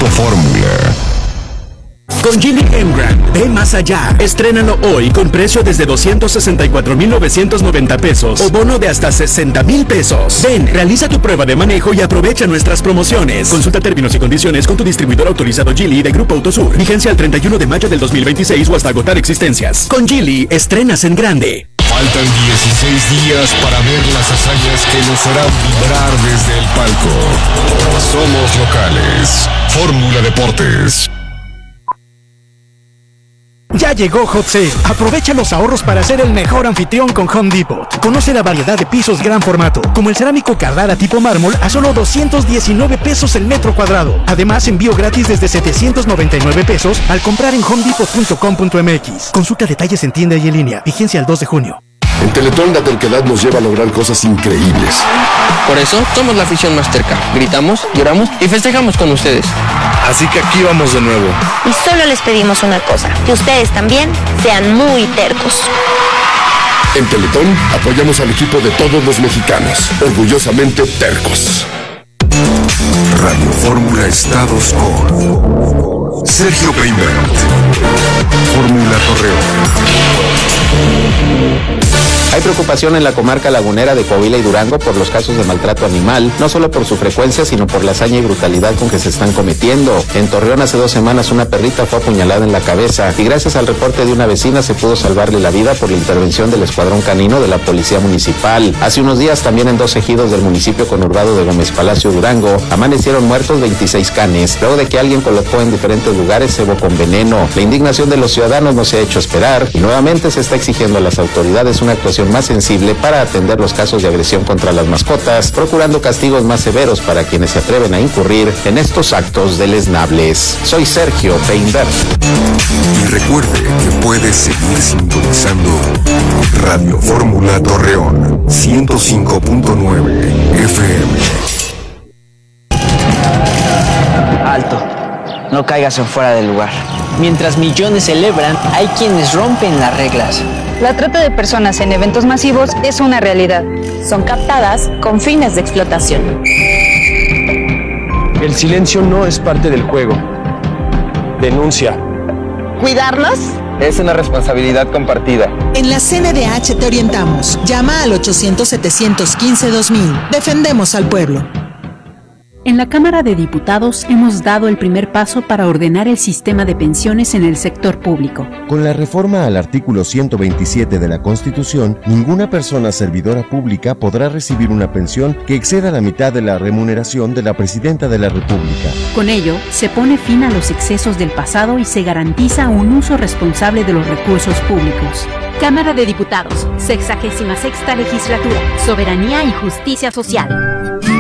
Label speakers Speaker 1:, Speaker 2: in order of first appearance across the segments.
Speaker 1: Grupo Fórmula.
Speaker 2: Con Geely Emgrand, ve más allá. Estrénalo hoy con precio desde 264,990 pesos o bono de hasta 60,000 pesos. Ven, realiza tu prueba de manejo y aprovecha nuestras promociones. Consulta términos y condiciones con tu distribuidor autorizado Geely de Grupo Autosur. Vigencia al 31 de mayo del 2026 o hasta agotar existencias. Con Geely, estrenas en grande.
Speaker 1: Faltan 16 días para ver las hazañas que nos harán vibrar desde el palco. Somos locales. Fórmula Deportes.
Speaker 3: Ya llegó Hot Sale. Aprovecha los ahorros para ser el mejor anfitrión con Home Depot. Conoce la variedad de pisos gran formato, como el cerámico Carrara tipo mármol a solo 219 pesos el metro cuadrado. Además, envío gratis desde 799 pesos al comprar en homedepot.com.mx. Consulta detalles en tienda y en línea. Vigencia al 2 de junio.
Speaker 4: En Teletón la terquedad nos lleva a lograr cosas increíbles.
Speaker 5: Por eso somos la afición más terca. Gritamos, lloramos y festejamos con ustedes.
Speaker 6: Así que aquí vamos de nuevo.
Speaker 7: Y solo les pedimos una cosa, que ustedes también sean muy tercos.
Speaker 4: En Teletón apoyamos al equipo de todos los mexicanos, orgullosamente tercos.
Speaker 1: Radio Fórmula Estados con Sergio Peimert. Fórmula Torreón.
Speaker 8: Hay preocupación en la comarca lagunera de Coahuila y Durango por los casos de maltrato animal, no solo por su frecuencia, sino por la hazaña y brutalidad con que se están cometiendo. En Torreón hace 2 semanas una perrita fue apuñalada en la cabeza y gracias al reporte de una vecina se pudo salvarle la vida por la intervención del escuadrón canino de la policía municipal. Hace unos días también en 2 ejidos del municipio conurbado de Gómez Palacio, Durango, amanecieron muertos 26 canes, luego de que alguien colocó en diferentes lugares cebo con veneno. La indignación de los ciudadanos no se ha hecho esperar y nuevamente se está exigiendo a las autoridades una actuación más sensible para atender los casos de agresión contra las mascotas, procurando castigos más severos para quienes se atreven a incurrir en estos actos deleznables. Soy Sergio Peimert.
Speaker 1: Y recuerde que puede seguir sintonizando Radio Fórmula Torreón 105.9 FM.
Speaker 9: Alto, no caigas en fuera del lugar. Mientras millones celebran, hay quienes rompen las reglas.
Speaker 10: La trata de personas en eventos masivos es una realidad.
Speaker 11: Son captadas con fines de explotación.
Speaker 12: El silencio no es parte del juego. Denuncia.
Speaker 11: ¿Cuidarnos?
Speaker 5: Es una responsabilidad compartida.
Speaker 13: En la CNDH te orientamos. Llama al 800-715-2000. Defendemos al pueblo.
Speaker 14: En la Cámara de Diputados hemos dado el primer paso para ordenar el sistema de pensiones en el sector público.
Speaker 15: Con la reforma al artículo 127 de la Constitución, ninguna persona servidora pública podrá recibir una pensión que exceda la mitad de la remuneración de la Presidenta de la República.
Speaker 14: Con ello, se pone fin a los excesos del pasado y se garantiza un uso responsable de los recursos públicos.
Speaker 16: Cámara de Diputados, 66ª Legislatura, Soberanía y Justicia Social.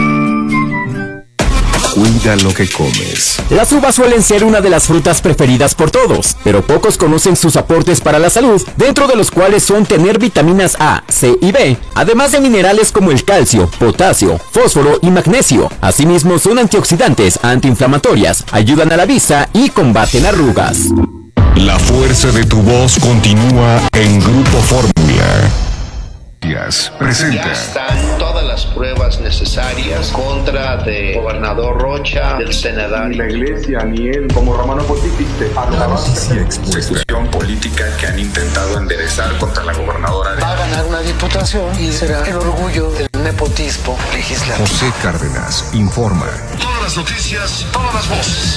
Speaker 1: Cuida lo que comes.
Speaker 2: Las uvas suelen ser una de las frutas preferidas por todos, pero pocos conocen sus aportes para la salud, dentro de los cuales son tener vitaminas A, C y B, además de minerales como el calcio, potasio, fósforo y magnesio. Asimismo, son antioxidantes, antiinflamatorias, ayudan a la vista y combaten arrugas.
Speaker 1: La fuerza de tu voz continúa en Grupo Fórmula. Presenta.
Speaker 17: Ya están todas las pruebas necesarias contra del gobernador Rocha, del senador.
Speaker 18: Ni la iglesia, ni él, como Romano Potti,
Speaker 1: la noticia expuesta.
Speaker 19: Discusión política que han intentado enderezar contra la gobernadora.
Speaker 17: Va a ganar una diputación y será el orgullo del nepotismo legislativo.
Speaker 1: José Cárdenas informa.
Speaker 20: Todas las noticias, todas las voces.